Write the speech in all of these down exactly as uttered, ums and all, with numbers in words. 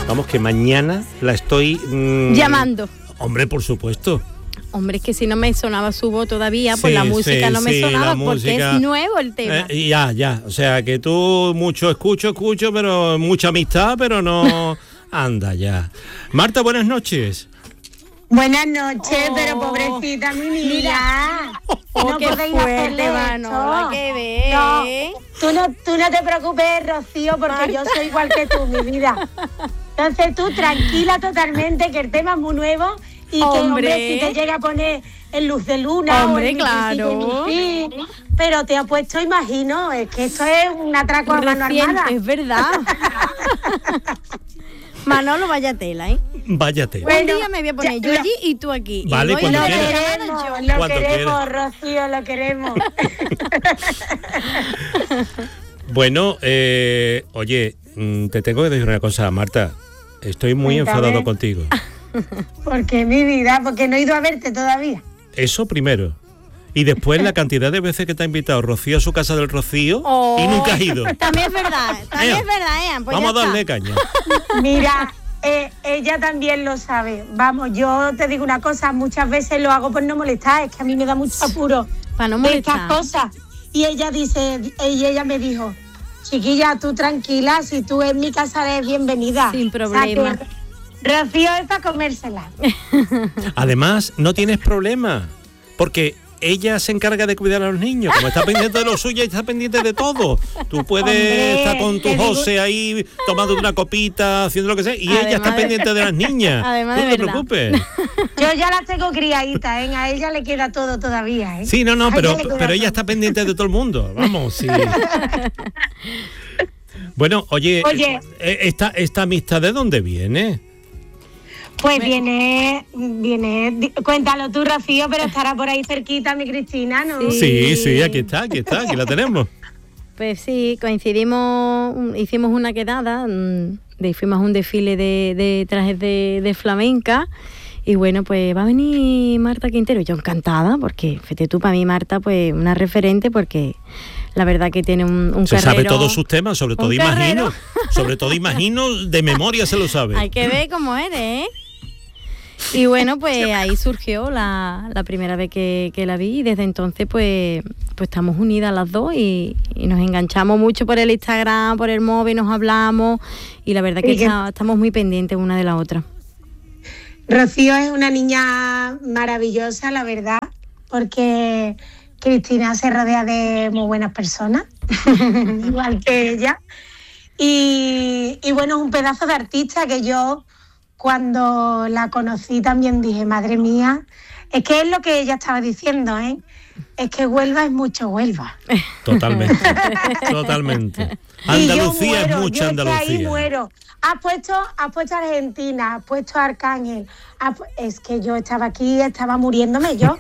Vamos, que mañana la estoy... Mmm, llamando. Hombre, por supuesto. Hombre, es que si no me sonaba su voz todavía, pues sí, la música sí, no me sí, sonaba porque música, es nuevo el tema. Eh, ya, ya. O sea, que tú mucho escucho, escucho, pero mucha amistad, pero no... Anda ya. Marta, buenas noches. Buenas noches, oh, pero pobrecita mi niña. Oh, no qué podéis fuerte, hacerle Manolo, esto. que ve. No, tú no, tú no te preocupes, Rocío, porque Marta. Yo soy igual que tú, mi vida. Entonces tú tranquila totalmente, que el tema es muy nuevo y hombre. que, hombre, si te llega a poner en Luz de Luna hombre, o en claro. Sí, pero te ha puesto, imagino, es que esto es un atraco a mano armada. Es verdad. Manolo, vaya tela, ¿eh? Vaya tela. Bueno, un día me voy a poner yo allí y tú aquí. Vale, y voy cuando lo quieras. queremos, yo. lo Cuando queremos, quieras. Rocío, lo queremos. Bueno, eh, oye, te tengo que decir una cosa, Marta. Estoy muy Cuéntame. enfadado contigo. ¿Por qué, mi vida? Porque no he ido a verte todavía. Eso primero. Y después la cantidad de veces que te ha invitado Rocío a su casa del Rocío oh, y nunca has ido. También es verdad, también eh, es verdad, eh. Pues vamos a darle está. caña. Mira, eh, ella también lo sabe. Vamos, yo te digo una cosa, muchas veces lo hago por no molestar, es que a mí me da mucho apuro para no molestar estas cosas. Y ella dice, y ella me dijo, chiquilla, tú tranquila, si tú en mi casa eres bienvenida. Sin problema. O sea, que Rocío es para comérsela. Además, no tienes problema, porque ella se encarga de cuidar a los niños, como está pendiente de lo suyo y está pendiente de todo. Tú puedes Hombre, estar con tu José digo... ahí tomando una copita, haciendo lo que sea, y además ella está de... pendiente de las niñas. Además no de te preocupes. Yo ya las tengo criaditas, ¿eh? A ella le queda todo todavía, ¿eh? Sí, no, no, a pero, ella pero ella está pendiente de todo el mundo. Vamos, sí. Bueno, oye, oye. Esta, esta amistad, ¿de dónde viene? Pues viene, viene, cuéntalo tú, Rocío, pero estará por ahí cerquita mi Cristina, ¿no? Sí, sí, sí, aquí está, aquí está, aquí la tenemos. Pues sí, coincidimos, hicimos una quedada, de, fuimos a un desfile de, de trajes de, de flamenca y bueno, pues va a venir Marta Quintero. Yo encantada, porque fíjate tú, para mí Marta, pues una referente, porque la verdad que tiene un, un se carrero, sabe todos sus temas, sobre todo imagino, sobre todo imagino, de memoria se lo sabe. Hay que ver cómo eres, ¿eh? Y bueno, pues ahí surgió la, la primera vez que, que la vi y desde entonces pues, pues estamos unidas las dos y, y nos enganchamos mucho por el Instagram, por el móvil, nos hablamos y la verdad que, que está, estamos muy pendientes una de la otra. Rocío es una niña maravillosa, la verdad, porque Cristina se rodea de muy buenas personas, igual que ella. Y, y bueno, es un pedazo de artista que yo... Cuando la conocí también dije, madre mía, es que es lo que ella estaba diciendo, ¿eh? Es que Huelva es mucho Huelva. Totalmente, totalmente. Andalucía muero, es mucha yo Andalucía. Es que ahí muero. Has puesto, has puesto Argentina, has puesto Arcángel. Has, es que yo estaba aquí, estaba muriéndome yo.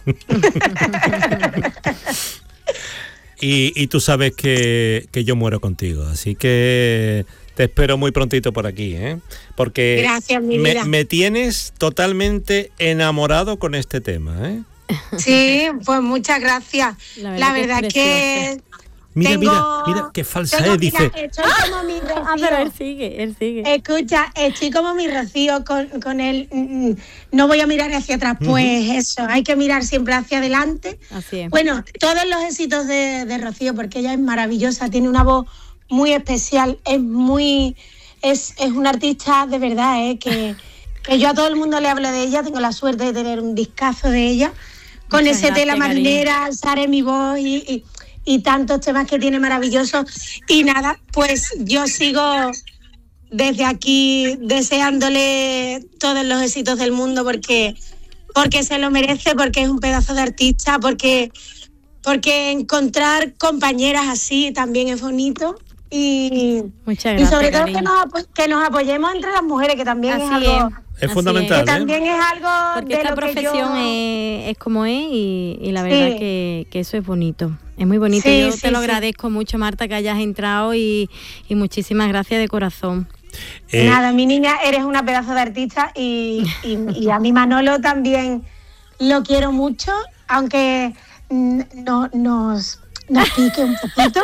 y, y tú sabes que, que yo muero contigo, así que... Te espero muy prontito por aquí, ¿eh? Porque Gracias, mi me, vida. me tienes totalmente enamorado con este tema, ¿eh? Sí, pues muchas gracias. La verdad, La verdad que, que Mira, tengo, mira, mira, qué falsa tengo, es, dice. Mira, estoy como mi Rocío. Ah, pero él sigue, él sigue. Escucha, estoy como mi Rocío con, con él. No voy a mirar hacia atrás, pues uh-huh. eso, hay que mirar siempre hacia adelante. Así es. Bueno, todos los éxitos de, de Rocío, porque ella es maravillosa, tiene una voz muy especial, es muy es, es una artista de verdad, ¿eh? que, que yo a todo el mundo le hablo de ella, tengo la suerte de tener un discazo de ella, con Muchas ese gracias, tela marinera, alzaré mi voz y, y, y tantos temas que tiene maravillosos. Y nada, pues yo sigo desde aquí deseándole todos los éxitos del mundo porque, porque se lo merece, porque es un pedazo de artista, porque, porque encontrar compañeras así también es bonito. Y, Muchas gracias, y sobre todo cariño. que nos, que nos apoyemos entre las mujeres, que también Así es algo... Es, es fundamental, que ¿eh? también es algo porque de esta lo profesión que yo... es, es como es y, y la verdad Sí. que, que eso es bonito. Es muy bonito. Sí, yo sí, te lo sí. agradezco mucho, Marta, que hayas entrado y, y muchísimas gracias de corazón. Eh, Nada, mi niña, eres una pedazo de artista y, y, y a mi Manolo también lo quiero mucho, aunque no, nos, nos pique un poquito.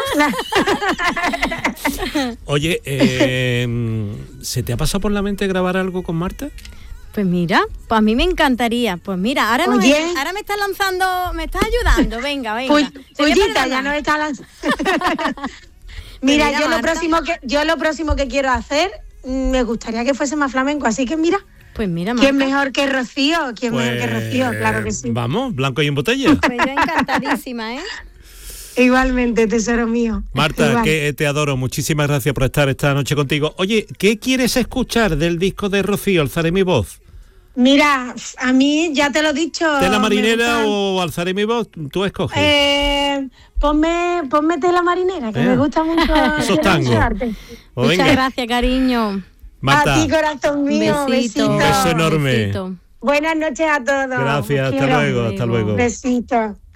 Oye, eh, ¿se te ha pasado por la mente grabar algo con Marta? Pues mira, pues a mí me encantaría. Pues mira, ahora, no Oye. me, ahora me estás lanzando, me estás ayudando. Venga, venga. Puy- Te voy a Puyita, ya perdonar. nos está lanzando. Mira, Mira, yo lo Marta. próximo que yo lo próximo que quiero hacer, mm, me gustaría que fuese más flamenco, así que mira, Pues mira, ¿quién Marta, mejor que Rocío? ¿Quién mejor que Rocío? Claro que sí. Vamos, blanco y en botella. pues yo encantadísima, ¿eh? Igualmente, tesoro mío. Marta, Igual. que te adoro. Muchísimas gracias por estar esta noche contigo. Oye, ¿qué quieres escuchar del disco de Rocío? Alzaré mi voz. Mira, a mí ya te lo he dicho. ¿Tela me marinera gustan- o alzaré mi voz? Tú escoges. Eh, ponme, ponme tela marinera, que Eh, me gusta mucho. esos quiero tangos. escucharte. Pues Muchas venga, gracias, cariño. Marta, A ti, corazón mío, Besito. besito. Un beso enorme. Besito. Buenas noches a todos. gracias, Os hasta quiero. luego, hasta luego. Besitos.